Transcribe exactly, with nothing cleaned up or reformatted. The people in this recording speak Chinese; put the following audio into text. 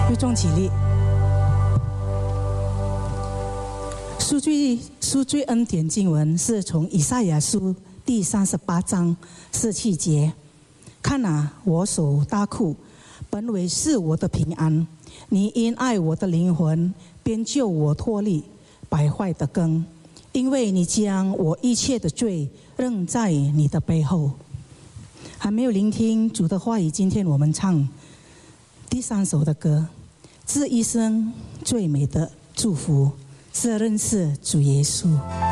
会众起立。赎罪赎罪恩典经文是从以赛亚书第三十八章十七节。看啊，我手大库，本为是我的平安。你因爱我的灵魂，便救我脱离败坏的根，因为你将我一切的罪扔在你的背后。还没有聆听主的话语，今天我们唱第三首的歌，这一生最美的祝福是认识主耶稣。